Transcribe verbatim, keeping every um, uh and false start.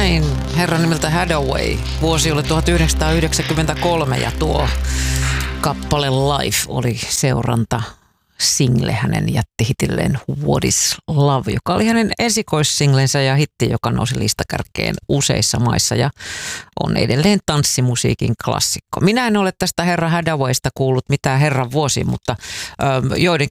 näin. Herra nimeltä Hathaway. Vuosi oli tuhatyhdeksänsataayhdeksänkymmentäkolme ja tuo kappale Life oli seuranta single hänen jättihitilleen What is Love, joka oli hänen esikoissinglensä ja hitti, joka nousi listakärkeen useissa maissa ja on edelleen tanssimusiikin klassikko. Minä en ole tästä herra Hathawaysta kuullut mitään herran vuosi, mutta ö, joidenkin